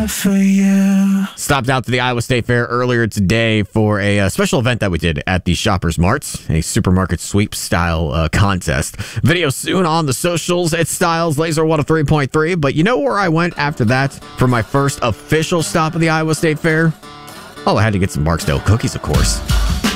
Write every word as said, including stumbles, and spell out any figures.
good for you. Stopped out to the Iowa State Fair earlier today for a, uh special event that we did at the Shoppers Marts, a supermarket sweep style uh, contest. Video soon on the socials. It's Styles Laser one oh three point three. But you know where I went after that for my first official stop at the Iowa State Fair? Oh, I had to get some Barksdale cookies, of course.